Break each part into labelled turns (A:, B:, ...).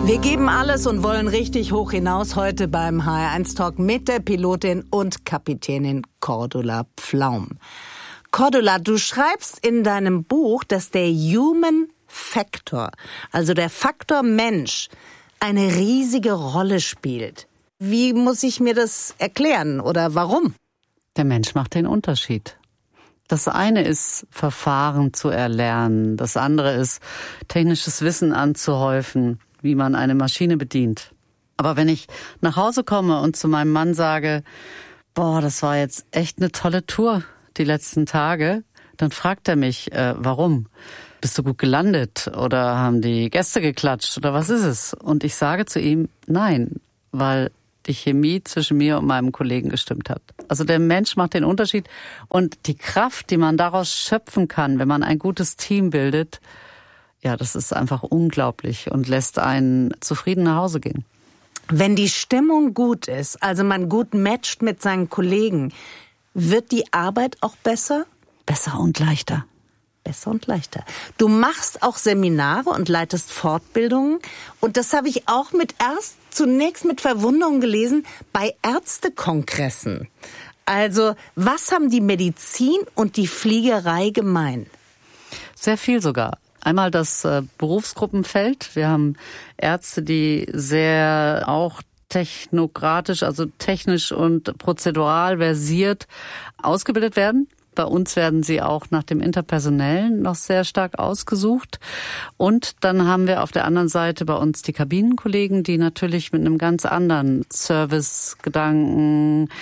A: Wir geben alles und wollen richtig hoch hinaus heute beim HR1 Talk mit der Pilotin und Kapitänin Cordula Pflaum. Cordula, du schreibst in deinem Buch, dass der Human Factor, also der Faktor Mensch, eine riesige Rolle spielt. Wie muss ich mir das erklären oder warum?
B: Der Mensch macht den Unterschied. Das eine ist, Verfahren zu erlernen. Das andere ist, technisches Wissen anzuhäufen, wie man eine Maschine bedient. Aber wenn ich nach Hause komme und zu meinem Mann sage, boah, das war jetzt echt eine tolle Tour die letzten Tage, dann fragt er mich, warum? Bist du gut gelandet oder haben die Gäste geklatscht oder was ist es? Und ich sage zu ihm, nein, weil die Chemie zwischen mir und meinem Kollegen gestimmt hat. Also der Mensch macht den Unterschied und die Kraft, die man daraus schöpfen kann, wenn man ein gutes Team bildet, ja, das ist einfach unglaublich und lässt einen zufrieden nach Hause gehen.
A: Wenn die Stimmung gut ist, also man gut matcht mit seinen Kollegen, wird die Arbeit auch besser?
B: Besser und leichter.
A: Besser und leichter. Du machst auch Seminare und leitest Fortbildungen. Und das habe ich auch zunächst mit Verwunderung gelesen, bei Ärztekongressen. Also, was haben die Medizin und die Fliegerei gemein?
B: Sehr viel sogar. Einmal das Berufsgruppenfeld. Wir haben Ärzte, die sehr auch technokratisch, also technisch und prozedural versiert ausgebildet werden. Bei uns werden sie auch nach dem Interpersonellen noch sehr stark ausgesucht. Und dann haben wir auf der anderen Seite bei uns die Kabinenkollegen, die natürlich mit einem ganz anderen Servicegedanken,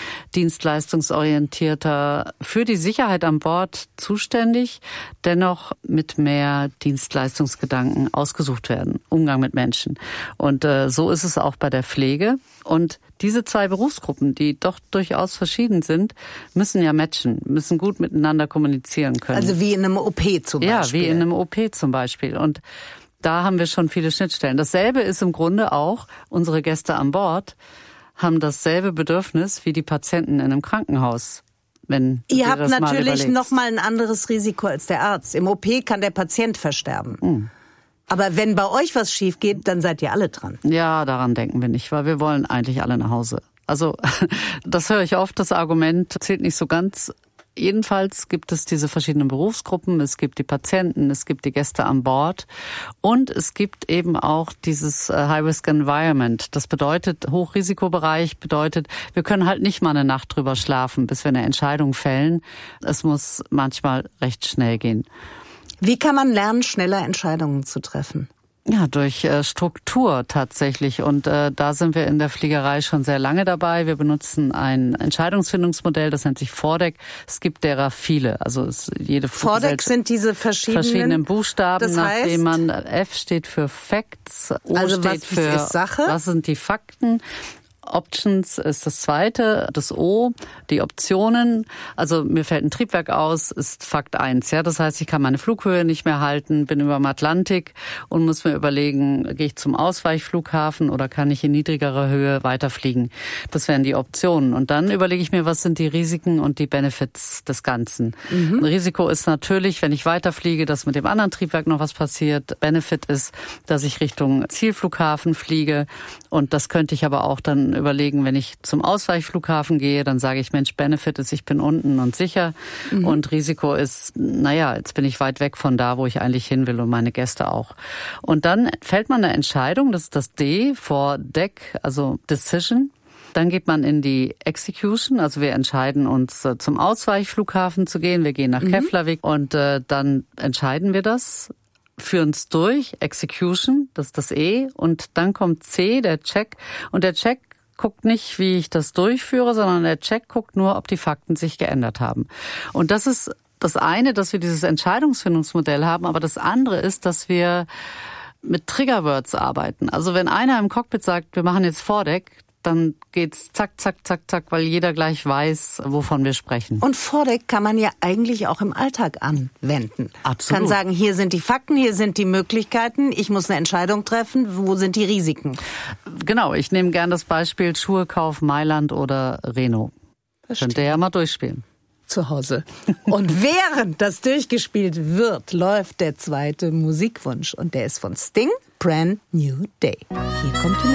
B: dienstleistungsorientierter, für die Sicherheit an Bord zuständig, dennoch mit mehr Dienstleistungsgedanken ausgesucht werden. Umgang mit Menschen. Und so ist es auch bei der Pflege. Und diese zwei Berufsgruppen, die doch durchaus verschieden sind, müssen ja matchen, müssen gut miteinander kommunizieren können.
A: Also wie in einem OP zum Beispiel.
B: Ja, wie in einem OP zum Beispiel. Und da haben wir schon viele Schnittstellen. Dasselbe ist im Grunde auch, unsere Gäste an Bord haben dasselbe Bedürfnis wie die Patienten in einem Krankenhaus. Wenn
A: ihr habt natürlich noch mal ein anderes Risiko als der Arzt. Im OP kann der Patient versterben. Aber wenn bei euch was schief geht, dann seid ihr alle dran.
B: Ja, daran denken wir nicht, weil wir wollen eigentlich alle nach Hause. Also das höre ich oft, das Argument zählt nicht so ganz. Jedenfalls gibt es diese verschiedenen Berufsgruppen, es gibt die Patienten, es gibt die Gäste an Bord und es gibt eben auch dieses High-Risk-Environment. Das bedeutet, Hochrisikobereich bedeutet, wir können halt nicht mal eine Nacht drüber schlafen, bis wir eine Entscheidung fällen. Es muss manchmal recht schnell gehen.
A: Wie kann man lernen, schneller Entscheidungen zu treffen?
B: Ja, durch Struktur tatsächlich. Und da sind wir in der Fliegerei schon sehr lange dabei. Wir benutzen ein Entscheidungsfindungsmodell, das nennt sich FORDEC. Es gibt derer viele. Also jede
A: FORDEC sind diese verschiedenen
B: Buchstaben,
A: das heißt,
B: nachdem man F steht für Facts, O
A: also
B: steht für
A: ist Sache?
B: Was sind die Fakten. Options ist das zweite, das O, die Optionen. Also mir fällt ein Triebwerk aus, ist Fakt 1. Ja, das heißt, ich kann meine Flughöhe nicht mehr halten, bin über dem Atlantik und muss mir überlegen, gehe ich zum Ausweichflughafen oder kann ich in niedrigerer Höhe weiterfliegen? Das wären die Optionen. Und dann überlege ich mir, was sind die Risiken und die Benefits des Ganzen. Ein Risiko ist natürlich, wenn ich weiterfliege, dass mit dem anderen Triebwerk noch was passiert. Benefit ist, dass ich Richtung Zielflughafen fliege. Und das könnte ich aber auch dann überlegen, wenn ich zum Ausweichflughafen gehe, dann sage ich, Mensch, Benefit ist, ich bin unten und sicher. Und Risiko ist, naja, jetzt bin ich weit weg von da, wo ich eigentlich hin will und meine Gäste auch. Und dann fällt man eine Entscheidung, das ist das D vor Deck, also Decision. Dann geht man in die Execution, also wir entscheiden uns zum Ausweichflughafen zu gehen, wir gehen nach Keflavik und dann entscheiden wir das. Führen es durch, Execution, das ist das E, und dann kommt C, der Check. Und der Check guckt nicht, wie ich das durchführe, sondern der Check guckt nur, ob die Fakten sich geändert haben. Und das ist das eine, dass wir dieses Entscheidungsfindungsmodell haben, aber das andere ist, dass wir mit Triggerwords arbeiten. Also wenn einer im Cockpit sagt, wir machen jetzt Vordeck, dann geht's zack, zack, zack, zack, weil jeder gleich weiß, wovon wir sprechen.
A: Und Vordeck kann man ja eigentlich auch im Alltag anwenden.
B: Absolut.
A: Kann sagen, hier sind die Fakten, hier sind die Möglichkeiten, ich muss eine Entscheidung treffen, wo sind die Risiken?
B: Genau, ich nehme gern das Beispiel Schuhekauf Mailand oder Renault. Könnt ihr ja mal durchspielen.
A: Zu Hause. Und während das durchgespielt wird, läuft der zweite Musikwunsch. Und der ist von Sting. Brand New Day. Hier kommt die